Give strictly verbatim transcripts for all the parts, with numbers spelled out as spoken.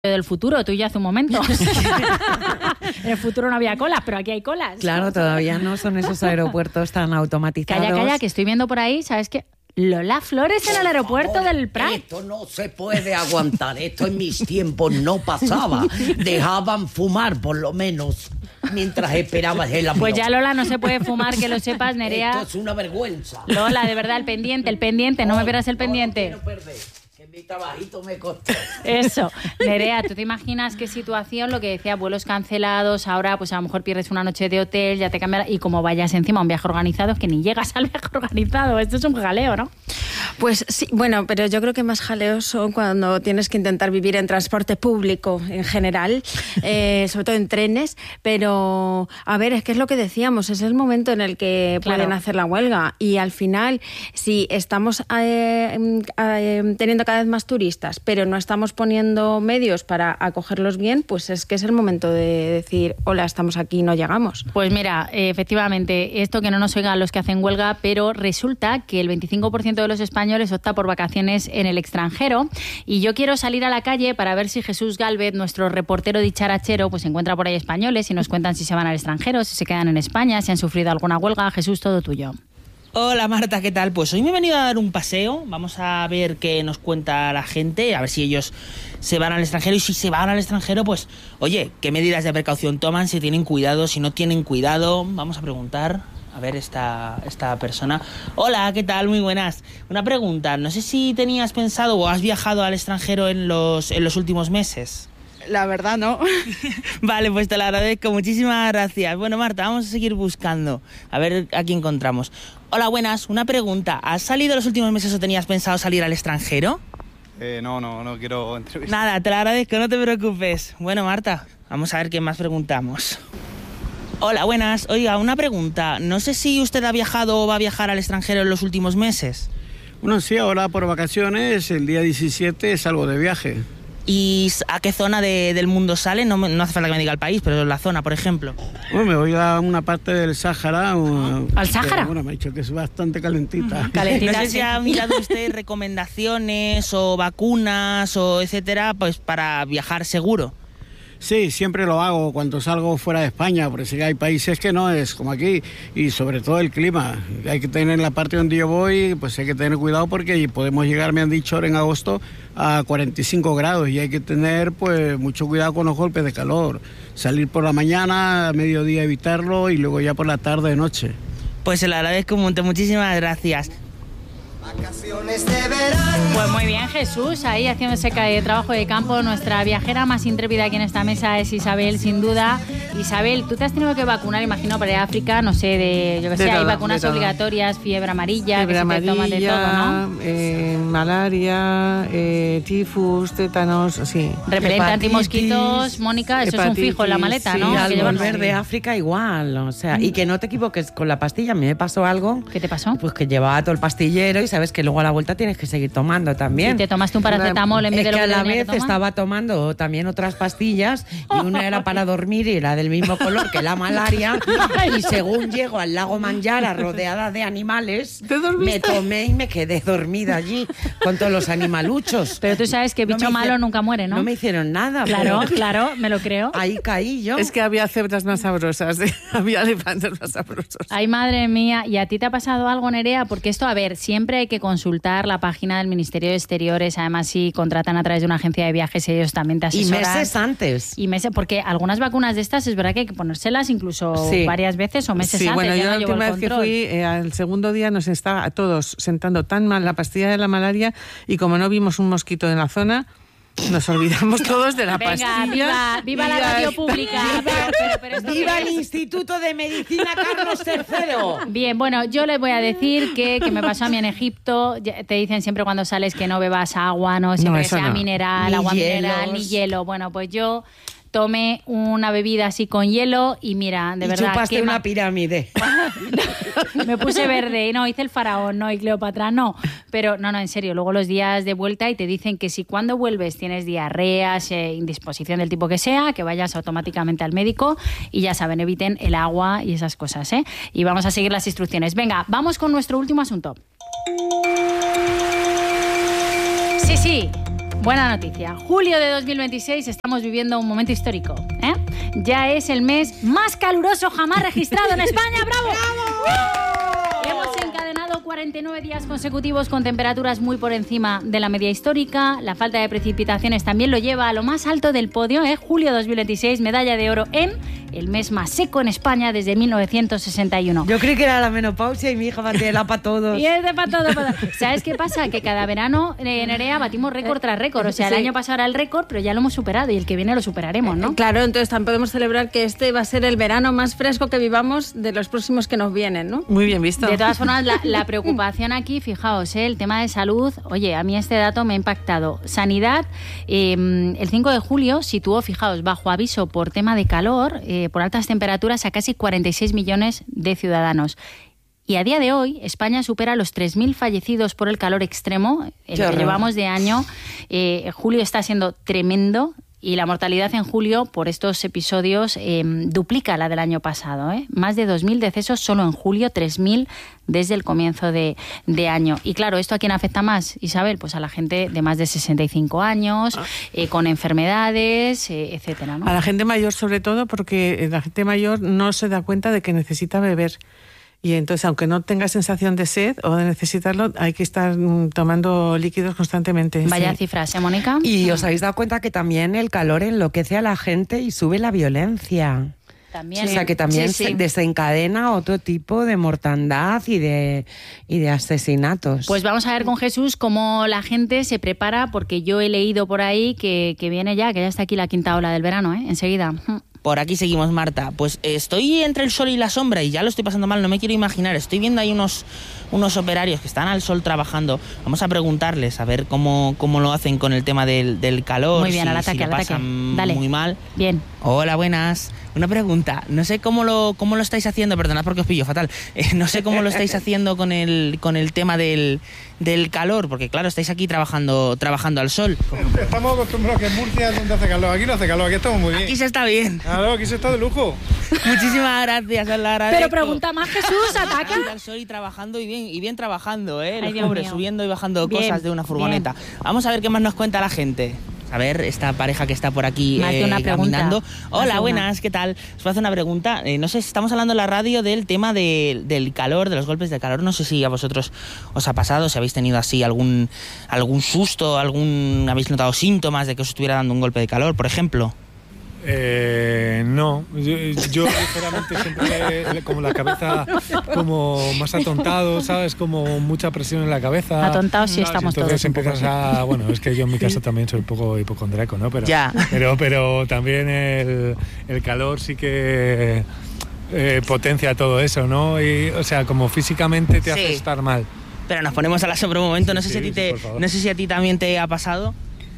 del futuro, tú y yo hace un momento. En el futuro no había colas, pero aquí hay colas. Claro, todavía no son esos aeropuertos tan automatizados. Calla, calla, que estoy viendo por ahí, ¿sabes qué? Lola Flores en el aeropuerto favor, del Prat. Esto no se puede aguantar. Esto en mis tiempos no pasaba. Dejaban fumar, por lo menos, mientras esperabas el avión. Pues ya, Lola, no se puede fumar, que lo sepas, Nerea. Esto es una vergüenza. Lola, de verdad, el pendiente, el pendiente, no, no me pierdas el no, pendiente. No quiero perder. Mi trabajito me costó. Eso. Nerea, ¿tú te imaginas qué situación? Lo que decía, vuelos cancelados, ahora pues a lo mejor pierdes una noche de hotel, ya te cambian, y como vayas encima a un viaje organizado, es que ni llegas al viaje organizado. Esto es un jaleo, ¿no? Pues sí, bueno, pero yo creo que más jaleos son cuando tienes que intentar vivir en transporte público en general, eh, sobre todo en trenes, pero a ver, es que es lo que decíamos, es el momento en el que Claro. pueden hacer la huelga y al final, si estamos eh, eh, teniendo cada vez más turistas, pero no estamos poniendo medios para acogerlos bien, pues es que es el momento de decir, hola, estamos aquí, no llegamos. Pues mira, eh, efectivamente, esto que no nos oigan los que hacen huelga, pero resulta que el veinticinco por ciento de los españoles opta por vacaciones en el extranjero, y yo quiero salir a la calle para ver si Jesús Gálvez, nuestro reportero dicharachero, pues encuentra por ahí españoles y nos cuentan si se van al extranjero, si se quedan en España, si han sufrido alguna huelga. Jesús, todo tuyo. Hola Marta, ¿qué tal? Pues hoy me he venido a dar un paseo, vamos a ver qué nos cuenta la gente, a ver si ellos se van al extranjero, y si se van al extranjero, pues, oye, ¿qué medidas de precaución toman? Si tienen cuidado, si no tienen cuidado, vamos a preguntar. A ver, esta, esta persona. Hola, ¿qué tal? Muy buenas. Una pregunta, no sé si tenías pensado o has viajado al extranjero en los, en los últimos meses. La verdad, no. Vale, pues te lo agradezco. Muchísimas gracias. Bueno, Marta, vamos a seguir buscando. A ver a quién encontramos. Hola, buenas. Una pregunta. ¿Has salido los últimos meses o tenías pensado salir al extranjero? Eh, no, no, no quiero entrevistar. Nada, te lo agradezco, no te preocupes. Bueno, Marta, vamos a ver qué más preguntamos. Hola, buenas. Oiga, una pregunta. No sé si usted ha viajado o va a viajar al extranjero en los últimos meses. Bueno, sí, ahora por vacaciones, el día diecisiete salgo de viaje. ¿Y a qué zona de, del mundo sale? No, no hace falta que me diga el país, pero la zona, por ejemplo. Bueno, me voy a una parte del Sáhara. Una, ¿Al Sáhara? Bueno, me ha dicho que es bastante calentita. Uh-huh. Calentita, no sé sí. si ha mirado usted recomendaciones o vacunas o etcétera, pues para viajar seguro. Sí, siempre lo hago cuando salgo fuera de España, porque sí que hay países que no es como aquí, y sobre todo el clima. Hay que tener la parte donde yo voy, pues hay que tener cuidado porque podemos llegar, me han dicho ahora en agosto, a cuarenta y cinco grados, y hay que tener pues mucho cuidado con los golpes de calor. Salir por la mañana, a mediodía evitarlo, y luego ya por la tarde, noche. Pues se lo agradezco un montón, muchísimas gracias. Pues muy bien, Jesús, ahí haciendo ese trabajo de campo. Nuestra viajera más intrépida aquí en esta mesa es Isabel, sin duda. Isabel, tú te has tenido que vacunar, imagino, para ir a África, no sé, de, yo que sé, De hay todo, vacunas de todo. obligatorias, fiebre amarilla, Fiebre que se te toman de todo, amarilla, ¿no? eh, malaria, eh, tifus, tétanos, sí. Repelente Hepatitis, antimosquitos, Mónica, eso es un fijo en la maleta, sí, ¿no? Y Hay al que llevarlo. volver de África igual, o sea, y que no te equivoques con la pastilla. A mí me pasó algo, ¿Qué te pasó? pues que llevaba todo el pastillero y sabes que luego a la vuelta tienes que seguir tomando también. ¿Y te tomaste un paracetamol en vez Es de lo que que a la tenía que vez tomar? estaba tomando también otras pastillas, y una era para dormir y era del mismo color que la malaria, y según llego al lago Manjara rodeada de animales, ¿Te dormiste? me tomé y me quedé dormida allí con todos los animaluchos. Pero tú sabes que No bicho me malo hice- nunca muere, ¿no? No me hicieron nada. Claro, pero claro, me lo creo. ahí caí yo. Es que había cebras más sabrosas, ¿eh? Había elefantes más sabrosos. Ay, madre mía, ¿y a ti te ha pasado algo, Nerea? Porque esto, a ver, siempre hay que consultar la página del Ministerio de Exteriores, además si contratan a través de una agencia de viajes, ellos también te Y asesoran. meses antes. Y meses, porque algunas vacunas de estas es verdad que hay que ponérselas incluso Sí. varias veces o meses Sí, antes. bueno, ya yo no la llevo última el vez que control. fui, eh, al segundo día nos estaba a todos sentando tan mal la pastilla de la malaria, y como no vimos un mosquito en la zona, nos olvidamos todos de la Venga, pastilla. viva, viva y la ya radio está. pública. Pero, pero, pero esto ¡Viva qué el es? Instituto de Medicina Carlos tercero! Bien, bueno, yo les voy a decir que, que me pasó a mí en Egipto. Ya te dicen siempre cuando sales que no bebas agua, no siempre No, que eso sea no. mineral, Ni agua hielos. mineral, ni hielo. Bueno, pues yo tomé una bebida así con hielo y mira, de y verdad chupaste quema- una pirámide. me puse verde y no, hice el faraón, no, y Cleopatra, no. Pero no, no, en serio, luego los días de vuelta y te dicen que si cuando vuelves tienes diarreas, eh, indisposición del tipo que sea, que vayas automáticamente al médico y ya saben, eviten el agua y esas cosas, ¿eh? Y vamos a seguir las instrucciones. Venga, vamos con nuestro último asunto. Sí, sí. Buena noticia. Julio de dos mil veintiséis, estamos viviendo un momento histórico, ¿eh? Ya es el mes más caluroso jamás registrado en España. ¡Bravo! ¡Bravo! Hemos encadenado cuarenta y nueve días consecutivos con temperaturas muy por encima de la media histórica. La falta de precipitaciones también lo lleva a lo más alto del podio, ¿eh? Julio dos mil veintiséis, medalla de oro en el mes más seco en España desde mil novecientos sesenta y uno. Yo creí que era la menopausia y mi hija batía para todos. Y es de para todo, para todo. ¿Sabes qué pasa? Que cada verano en Nerea batimos récord tras récord. O sea, el Sí. año pasado era el récord, pero ya lo hemos superado y el que viene lo superaremos, ¿no? Claro, entonces también podemos celebrar que este va a ser el verano más fresco que vivamos de los próximos que nos vienen, ¿no? Muy bien visto. De todas formas, la, la preocupación aquí, fijaos, ¿eh? El tema de salud, oye, a mí este dato me ha impactado. Sanidad, eh, el cinco de julio situó, fijaos, bajo aviso por tema de calor, eh, por altas temperaturas, a casi cuarenta y seis millones de ciudadanos. Y a día de hoy, España supera los tres mil fallecidos por el calor extremo, el que llevamos de año. Eh, julio está siendo tremendo. Y la mortalidad en julio por estos episodios eh, duplica la del año pasado, ¿eh? Más de dos mil decesos solo en julio, tres mil desde el comienzo de, de año. Y claro, ¿esto a quién afecta más, Isabel? Pues a la gente de más de sesenta y cinco años, eh, con enfermedades, eh, etcétera, ¿no? A la gente mayor sobre todo, porque la gente mayor no se da cuenta de que necesita beber. Y entonces, aunque no tenga sensación de sed o de necesitarlo, hay que estar mm, tomando líquidos constantemente. Vaya sí. cifras, ¿eh, Mónica? Y os habéis dado cuenta que también el calor enloquece a la gente y sube la violencia. También. O sea, que también Sí, sí. se desencadena otro tipo de mortandad y de, y de asesinatos. Pues vamos a ver con Jesús cómo la gente se prepara, porque yo he leído por ahí que, que viene ya, que ya está aquí la quinta ola del verano, ¿eh? Enseguida. Por aquí seguimos, Marta. Pues eh, estoy entre el sol y la sombra y ya lo estoy pasando mal, no me quiero imaginar. Estoy viendo ahí unos, unos operarios que están al sol trabajando. Vamos a preguntarles a ver cómo, cómo lo hacen con el tema del, del calor. Muy bien, si, al ataque, si lo al ataque. pasan Dale. muy mal. Bien. Hola, buenas. Una pregunta. No sé cómo lo, cómo lo estáis haciendo, perdonad porque os pillo fatal. Eh, no sé cómo lo estáis haciendo con el, con el tema del, del calor, porque claro, estáis aquí trabajando, trabajando al sol. Estamos acostumbrados que en Murcia es donde hace calor. Aquí no hace calor, aquí estamos muy bien. Aquí se está bien. Claro, aquí se está de lujo. Muchísimas gracias, os lo agradezco. Pero pregunta más, Jesús, ataca. Aquí al sol y trabajando y bien, y bien trabajando, ¿eh? Los Ay, Dios pobres mío. subiendo y bajando Bien, cosas de una furgoneta. Vamos a ver qué más nos cuenta la gente. A ver, esta pareja que está por aquí Más de eh, una pregunta. caminando. Más de Hola, una. buenas, ¿qué tal? Os voy a hacer una pregunta. Eh, no sé si estamos hablando en la radio del tema de- del calor, de los golpes de calor. No sé si a vosotros os ha pasado, si habéis tenido así algún, algún susto, algún habéis notado síntomas de que os estuviera dando un golpe de calor, por ejemplo. Eh, no, yo, yo ligeramente siempre como la cabeza como más atontado, ¿sabes? Como mucha presión en la cabeza. Atontados sí ¿sabes? estamos Entonces todos un poco, empiezas a... Bueno, es que yo en mi caso también soy un poco hipocondriaco, ¿no? Pero, Ya. pero, pero también el, el calor sí que eh, potencia todo eso, ¿no? Y, o sea, como físicamente te hace Sí. estar mal. Pero nos ponemos a la sombra un momento. No sé, Sí, si a ti sí, te, por favor. no sé si a ti también te ha pasado.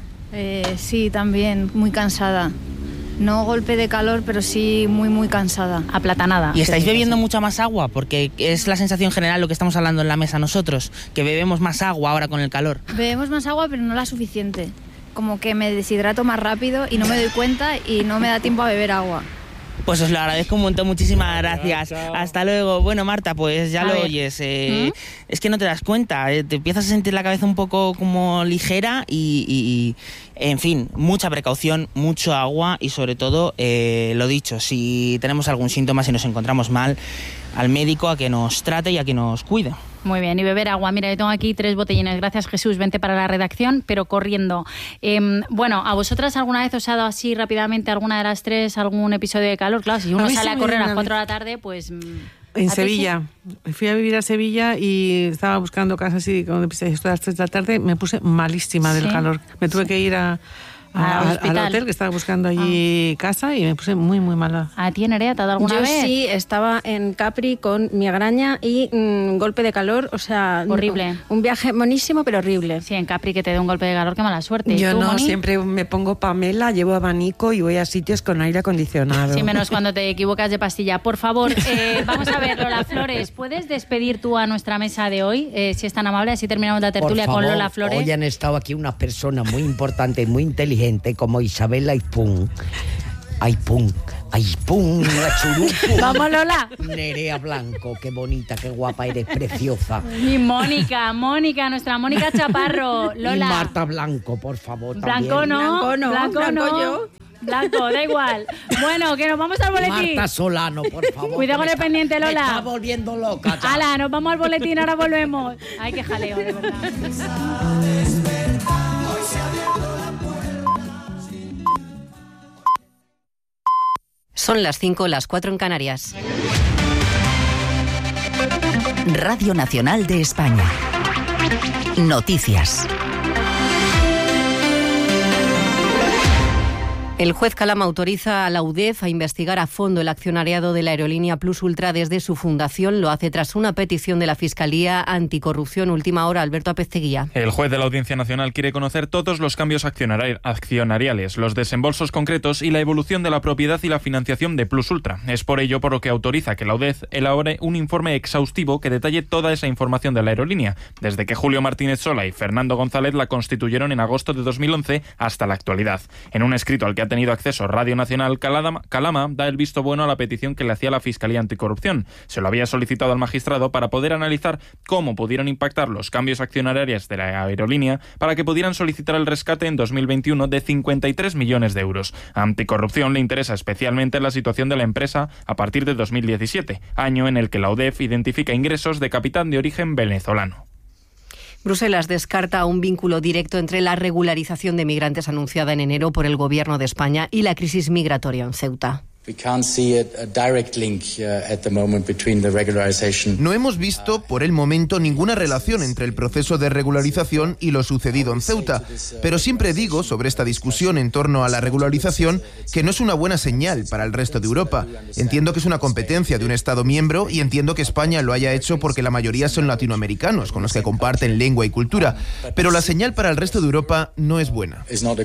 Eh, sí, también, muy cansada. No golpe de calor, pero sí muy, muy cansada. Aplatanada. ¿Y estáis Sí, sí, bebiendo sí. mucha más agua? Porque es la sensación general lo que estamos hablando en la mesa nosotros, que bebemos más agua ahora con el calor. Bebemos más agua, pero no la suficiente. Como que me deshidrato más rápido y no me doy cuenta y no me da tiempo a beber agua. Pues os lo agradezco un montón, muchísimas gracias. chao. Hasta luego. Bueno, Marta, pues ya A lo ver. oyes. eh, Es que no te das cuenta, eh, te empiezas a sentir la cabeza un poco como ligera y, y- y, en fin, mucha precaución, mucho agua y sobre todo, eh, lo dicho, si tenemos algún síntoma, si nos encontramos mal, al médico a que nos trate y a que nos cuide. Muy bien, y beber agua. Mira, yo tengo aquí tres botellines. Gracias, Jesús. Vente para la redacción, pero corriendo. Eh, bueno, ¿a vosotras alguna vez os ha dado así rápidamente alguna de las tres algún episodio de calor? Claro, si A uno mí sale sí a me correr a dio las una cuatro de vez. la tarde, pues... mm, ¿a En ti Sevilla. Fui a vivir a Sevilla y estaba buscando casas y cuando empecé esto a las tres de la tarde me puse malísima del Sí. calor. Me tuve que ir a, Al a- al- al hospital. hotel que estaba buscando allí casa y me puse muy, muy mala. ¿A ti, Nerea, te ha dado alguna Yo vez? sí estaba en Capri con migraña y mm, golpe de calor, o sea... Horrible. Un viaje buenísimo, pero horrible. Sí, en Capri que te dé un golpe de calor, qué mala suerte. ¿Y Yo tú, no, Moni? siempre me pongo Pamela, llevo abanico y voy a sitios con aire acondicionado. Sí, menos cuando te equivocas de pastilla. Por favor, eh, vamos a ver, Lola Flores, ¿puedes despedir tú a nuestra mesa de hoy? Eh, si es tan amable, así terminamos la tertulia Por con favor, Lola Flores. hoy han estado aquí unas personas muy importantes y muy inteligentes como Isabel Aizpún. Ay, pum, ay, pum, la churupu. Vamos, Lola. Nerea Blanco, qué bonita, qué guapa, eres preciosa. Y Mónica, Mónica, nuestra Mónica Chaparro. Lola. Y Marta Blanco, por favor, también. Blanco no, Blanco no, Blanco Blanco no. yo. Blanco, da igual. Bueno, que nos vamos al boletín. Marta Solano, por favor. Cuidado con el pendiente, Lola. Me está volviendo loca. Ya. Ala, nos vamos al boletín, ahora volvemos. Ay, qué jaleo, de verdad. Son las cinco, las cuatro en Canarias. Radio Nacional de España. Noticias. El juez Calama autoriza a la U D E F a investigar a fondo el accionariado de la aerolínea Plus Ultra desde su fundación. Lo hace tras una petición de la Fiscalía Anticorrupción. Última hora, Alberto Apezteguía. El juez de la Audiencia Nacional quiere conocer todos los cambios accionari- accionariales, los desembolsos concretos y la evolución de la propiedad y la financiación de Plus Ultra. Es por ello por lo que autoriza que la U D E F elabore un informe exhaustivo que detalle toda esa información de la aerolínea, desde que Julio Martínez Sola y Fernando González la constituyeron en agosto de dos mil once hasta la actualidad. En un escrito al que ha tenido acceso Radio Nacional, Calama, Calama da el visto bueno a la petición que le hacía la Fiscalía Anticorrupción. Se lo había solicitado al magistrado para poder analizar cómo pudieron impactar los cambios accionariales de la aerolínea para que pudieran solicitar el rescate en dos mil veintiuno de cincuenta y tres millones de euros. A Anticorrupción le interesa especialmente la situación de la empresa a partir de dos mil diecisiete, año en el que la U D E F identifica ingresos de capital de origen venezolano. Bruselas descarta un vínculo directo entre la regularización de migrantes anunciada en enero por el Gobierno de España y la crisis migratoria en Ceuta. No hemos visto por el momento ninguna relación entre el proceso de regularización y lo sucedido en Ceuta, pero siempre digo sobre esta discusión en torno a la regularización que no es una buena señal para el resto de Europa. Entiendo que es una competencia de un Estado miembro y entiendo que España lo haya hecho porque la mayoría son latinoamericanos con los que comparten lengua y cultura, pero la señal para el resto de Europa no es buena.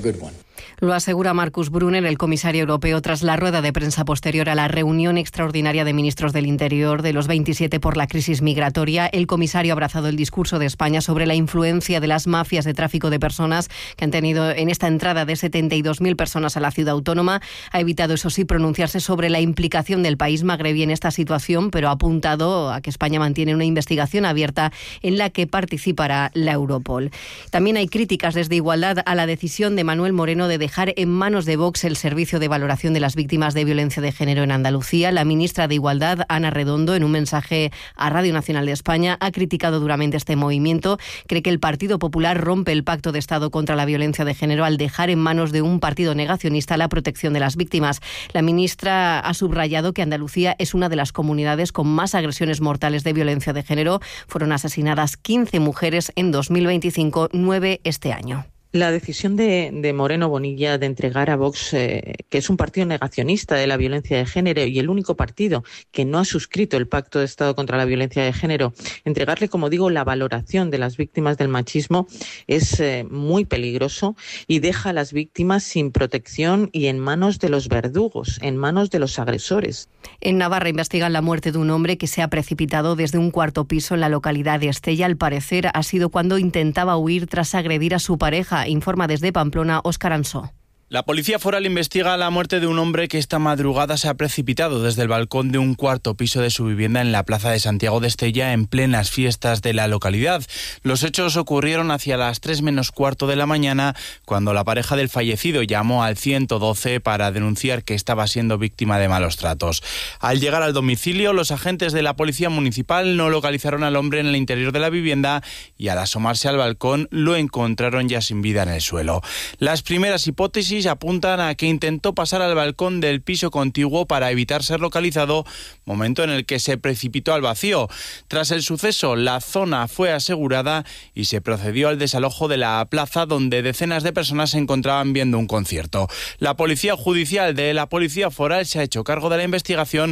Lo asegura Markus Brunner, el comisario europeo, tras la rueda de prensa posterior a la reunión extraordinaria de ministros del Interior de los veintisiete por la crisis migratoria. El comisario ha abrazado el discurso de España sobre la influencia de las mafias de tráfico de personas que han tenido en esta entrada de setenta y dos mil personas a la ciudad autónoma. Ha evitado, eso sí, pronunciarse sobre la implicación del país magrebí en esta situación, pero ha apuntado a que España mantiene una investigación abierta en la que participará la Europol. También hay críticas desde Igualdad a la decisión de Manuel Moreno de dejar en manos de Vox el servicio de valoración de las víctimas de violencia de género en Andalucía. La ministra de Igualdad, Ana Redondo, en un mensaje a Radio Nacional de España, ha criticado duramente este movimiento. Cree que el Partido Popular rompe el pacto de Estado contra la violencia de género al dejar en manos de un partido negacionista la protección de las víctimas. La ministra ha subrayado que Andalucía es una de las comunidades con más agresiones mortales de violencia de género. Fueron asesinadas quince mujeres en dos mil veinticinco, nueve este año. La decisión de, de Moreno Bonilla de entregar a Vox, eh, que es un partido negacionista de la violencia de género y el único partido que no ha suscrito el Pacto de Estado contra la Violencia de Género, entregarle, como digo, la valoración de las víctimas del machismo es eh, muy peligroso y deja a las víctimas sin protección y en manos de los verdugos, en manos de los agresores. En Navarra investigan la muerte de un hombre que se ha precipitado desde un cuarto piso en la localidad de Estella. Al parecer ha sido cuando intentaba huir tras agredir a su pareja. Informa desde Pamplona Óscar Ansó. La policía foral investiga la muerte de un hombre que esta madrugada se ha precipitado desde el balcón de un cuarto piso de su vivienda en la plaza de Santiago de Estella en plenas fiestas de la localidad. Los hechos ocurrieron hacia las tres menos cuarto de la mañana, cuando la pareja del fallecido llamó al ciento doce para denunciar que estaba siendo víctima de malos tratos. Al llegar al domicilio, los agentes de la policía municipal no localizaron al hombre en el interior de la vivienda y al asomarse al balcón lo encontraron ya sin vida en el suelo. Las primeras hipótesis apuntan a que intentó pasar al balcón del piso contiguo para evitar ser localizado, momento en el que se precipitó al vacío. Tras el suceso, la zona fue asegurada y se procedió al desalojo de la plaza donde decenas de personas se encontraban viendo un concierto. La policía judicial de la policía foral se ha hecho cargo de la investigación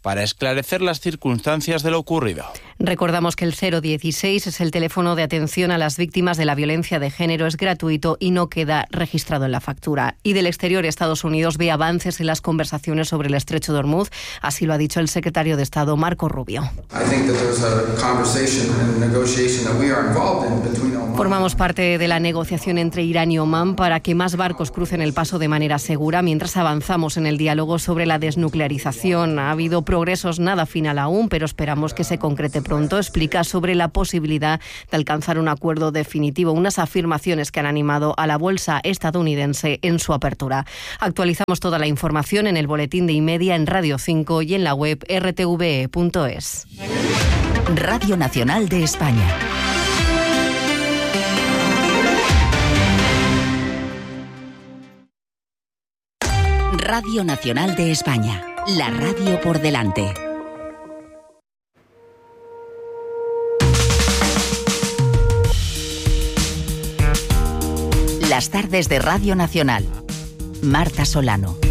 para esclarecer las circunstancias de lo ocurrido. Recordamos que el cero dieciséis es el teléfono de atención a las víctimas de la violencia de género, es gratuito y no queda registrado en la factura. Y del exterior, Estados Unidos ve avances en las conversaciones sobre el estrecho de Hormuz, así lo ha dicho el secretario de Estado Marco Rubio. Formamos parte de la negociación entre Irán y Omán para que más barcos crucen el paso de manera segura mientras avanzamos en el diálogo sobre la desnuclearización. Ha habido progresos, nada final aún, pero esperamos que se concrete pronto. Explica sobre la posibilidad de alcanzar un acuerdo definitivo, unas afirmaciones que han animado a la bolsa estadounidense en su apertura. Actualizamos toda la información en el boletín de Imedia, en Radio cinco y en la web r t v e punto es. Radio Nacional de España. Radio Nacional de España, la radio por delante. Las tardes de Radio Nacional. Marta Solano.